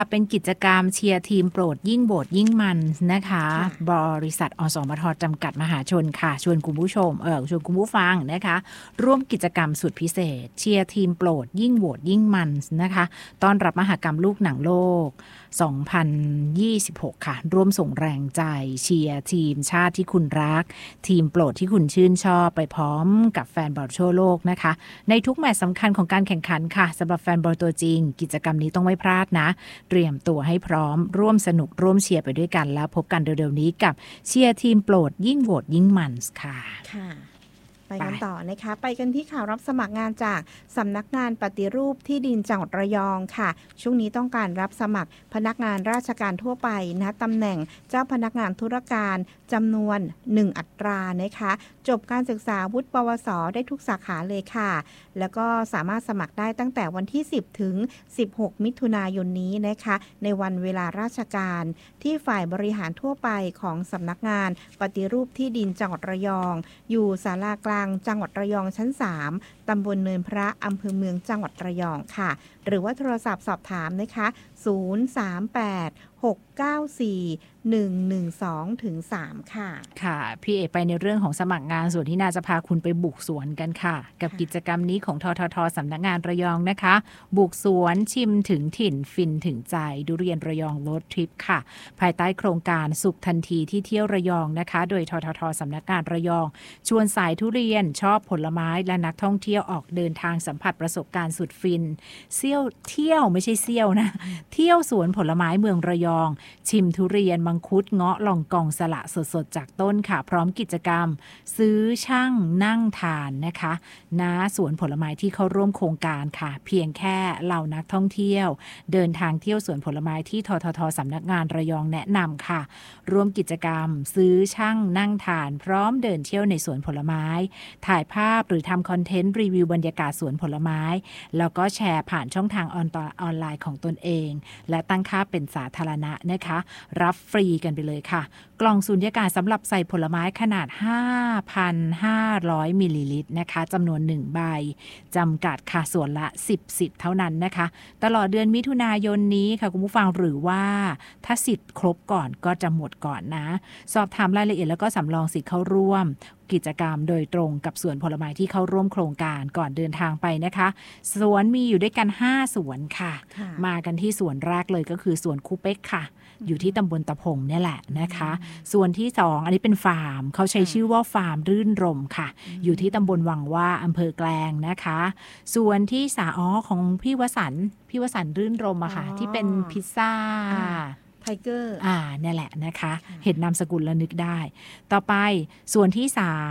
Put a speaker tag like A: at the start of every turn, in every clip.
A: เป็นกิจกรรมเชียร์ทีมโปรดยิ่งโบสยิ่งมันนะคะบริษัทอสมทจำกัดมหาชนค่ะชวนคุณผู้ชมชวนคุณผู้ฟังนะคะร่วมกิจกรรมสุดพิเศษเชียร์ทีมโปรดยิ่งโบสยิ่งมันนะคะต้อนรับมหกรรมลูกหนังโลก2026ค่ะร่วมส่งแรงใจเชียร์ทีมชาติที่คุณรักทีมโปรดที่คุณชื่นชอบไปพร้อมกับแฟนบอลทั่วโลกนะคะในทุกแมตช์สำคัญของการแข่งขันค่ะสำหรับแฟนบอลตัวจริงกิจกรรมนี้ต้องไม่พลาดนะเตรียมตัวให้พร้อมร่วมสนุกร่วมเชียร์ไปด้วยกันแล้วพบกันเร็วๆนี้กับเชียร์ทีมโปรดยิ่งโหวตยิ่งมันค่ะ
B: ไปกันต่อนะคะไปกันที่ข่าวรับสมัครงานจากสำนักงานปฏิรูปที่ดินจังหวัดระยองค่ะช่วงนี้ต้องการรับสมัครพนักงานราชการทั่วไปนะตำแหน่งเจ้าพนักงานธุรการจำนวน1อัตรานะคะจบการศึกษาวุฒิปวสได้ทุกสาขาเลยค่ะแล้วก็สามารถสมัครได้ตั้งแต่วันที่10ถึง16มิถุนายนนี้นะคะในวันเวลาราชการที่ฝ่ายบริหารทั่วไปของสำนักงานปฏิรูปที่ดินจังหวัดระยองอยู่ศาลากลางจังหวัดระยองชั้น3ตำบลเนินพระอำเภอเมืองจังหวัดระยองค่ะหรือว่าโทรศัพท์สอบถามนะคะ038-694-112-3
A: ค่ะพี่เอไปในเรื่องของสมัครงานส่วนที่น่าจะพาคุณไปบุกสวนกันค่ะกับกิจกรรมนี้ของทททสำนักงานระยองนะคะบุกสวนชิมถึงถิ่นฟินถึงใจดุเรียนระยองโรดทริปค่ะภายใต้โครงการสุขทันทีที่เที่ยวระยองนะคะโดยทททสำนักงานระยองชวนสายทุเรียนชอบผลไม้และนักท่องเที่ยวออกเดินทางสัมผัสประสบการณ์สุดฟินเที่ยวไม่ใช่เซี่ยวนะเที่ยวสวนผลไม้เมืองระยองชิมทุเรียนมังคุดเงาะลองกองสละสดๆจากต้นค่ะพร้อมกิจกรรมซื้อช่างนั่งทานนะคะณสวนผลไม้ที่เข้าร่วมโครงการค่ะเพียงแค่เหล่านักท่องเที่ยวเดินทางเที่ยวสวนผลไม้ที่ทททสำนักงานระยองแนะนำค่ะร่วมกิจกรรมซื้อช่างนั่งทานพร้อมเดินเที่ยวในสวนผลไม้ถ่ายภาพหรือทำคอนเทนต์รีวิวบรรยากาศสวนผลไม้แล้วก็แชร์ผ่านช่องทางออนไลน์ของตนเองและตั้งค่าเป็นสาธารณะนะคะรับฟรีกันไปเลยค่ะกล่องสุญญากาศสำหรับใส่ผลไม้ขนาด 5,500 มิลลิลิตรนะคะจำนวน1ใบจำกัดค่ะส่วนละ10สิทธิ์เท่านั้นนะคะตลอดเดือนมิถุนายนนี้ค่ะคุณผู้ฟังหรือว่าถ้าสิทธิ์ครบก่อนก็จะหมดก่อนนะสอบถามรายละเอียดแล้วก็สำรองสิทธิ์เข้าร่วมกิจกรรมโดยตรงกับสวนผลไม้ที่เข้าร่วมโครงการก่อนเดินทางไปนะคะสวนมีอยู่ด้วยกัน5สวนค่ะมากันที่สวนแรกเลยก็คือสวนคูเป๊กค่ะอยู่ที่ตำบลตะพงเนี่ยแหละนะคะส่วนที่2อันนี้เป็นฟาร์มเขาใช้ชื่อว่าฟาร์มรื่นรมค่ะอยู่ที่ตำบลวังว่าอำเภอแกลงนะคะส่วนที่ของพี่วสันต์รื่นรมอะค่ะที่เป็นพิซซ่า
B: ไทเกอร์
A: เนี่ยแหละนะคะเห็นนามสกุลแล้วนึกได้ต่อไปส่วนที่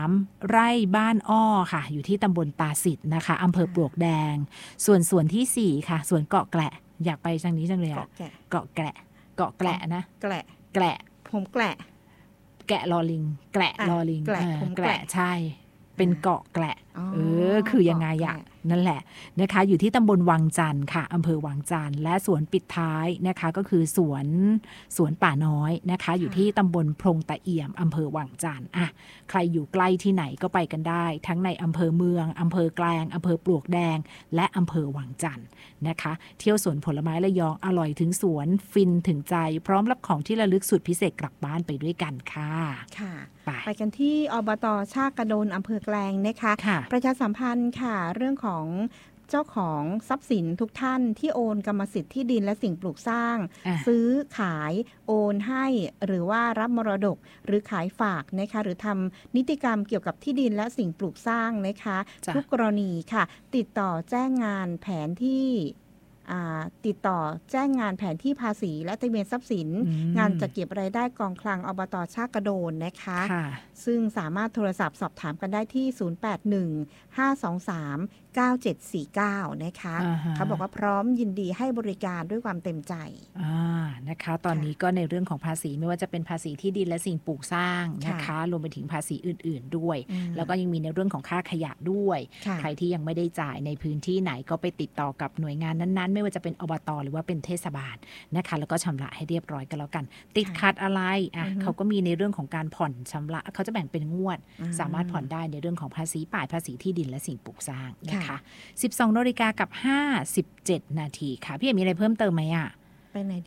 A: 3ไร่บ้านอ้อค่ะอยู่ที่ตำบลตาสิทธ์นะคะอำเภอปลวกแดงส่วนที่4ค่ะสวนเกาะแกละอยากไปทางนี้จังเลยอะเกาะแกละนะแกละ
B: ผมแกะ
A: ลอลิงแกละลอลิง
B: ผมแกะ
A: ใช่เป็นเกาะแกละคือยังไงอะนั่นแหละนะคะอยู่ที่ตำบลวังจันทร์ค่ะอำเภอวังจันทร์และสวนปิดท้ายนะคะก็คือสวนป่าน้อยนะคะอยู่ที่ตำบลพรงตะเอี่ยมอำเภอวังจันทร์อ่ะใครอยู่ใกล้ที่ไหนก็ไปกันได้ทั้งในอำเภอเมืองอำเภอแกลงอำเภอปลวกแดงและอำเภอวังจันทร์นะคะเที่ยวสวนผลไม้ระยองอร่อยถึงสวนฟินถึงใจพร้อมรับของที่ระลึกสุดพิเศษกลับบ้านไปด้วยกันค่ะ
B: ไปกันที่อบต.ชากกระโดนอำเภอแกลงนะคะประชาสัมพันธ์ค่ะเรื่องของเจ้าของทรัพย์สินทุกท่านที่โอนกรรมสิทธิ์ที่ดินและสิ่งปลูกสร้างซื้อขายโอนให้หรือว่ารับมรดกหรือขายฝากนะคะหรือทำนิติกรรมเกี่ยวกับที่ดินและสิ่งปลูกสร้างนะคะทุกกรณีค่ะติดต่อแจ้งงานแผนที่ติดต่อแจ้งงานแผนที่ภาษีและทะเบียนทรัพย์สินงานจัดเก็บรายได้กองคลังอบต.ชากกระโดนนะคะซึ่งสามารถโทรศัพท์สอบถามกันได้ที่081-523-9749นะคะเขาบอกว่าพร้อมยินดีให้บริการด้วยความเต็มใจ
A: นะคะตอนนี้ก็ในเรื่องของภาษีไม่ว่าจะเป็นภาษีที่ดินและสิ่งปลูกสร้างนะคะรวมไปถึงภาษีอื่นๆด้วยแล้วก็ยังมีในเรื่องของค่าขยะด้วยใครที่ยังไม่ได้จ่ายในพื้นที่ไหนก็ไปติดต่อกับหน่วยงานนั้นๆไม่ว่าจะเป็นอบต.หรือว่าเป็นเทศบาลนะคะแล้วก็ชำระให้เรียบร้อยกันแล้วกันติดขัดอะไรเขาก็มีในเรื่องของการผ่อนชำระเขาจะแบ่งเป็นงวดสามารถผ่อนได้ในเรื่องของภาษีป่าภาษีที่ดินและสิ่งปลูกสร้างนะคะ 12:57 น.ค่ะพี่มีอะไรเพิ่มเติมไหม
B: ไปไหน